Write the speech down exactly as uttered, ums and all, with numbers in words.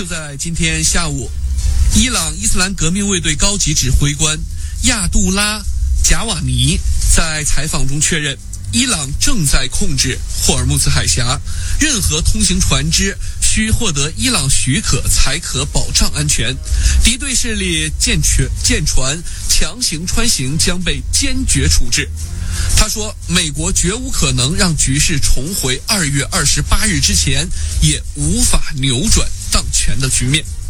就在今天下午，伊朗伊斯兰革命卫队高级指挥官亚杜拉贾瓦尼在采访中确认，伊朗正在控制霍尔木兹海峡，任何通行船只需获得伊朗许可才可保障安全，敌对势力舰船舰船强行穿行将被坚决处置。他说，美国绝无可能让局势重回二月二十八日之前，也无法扭转当前的局面。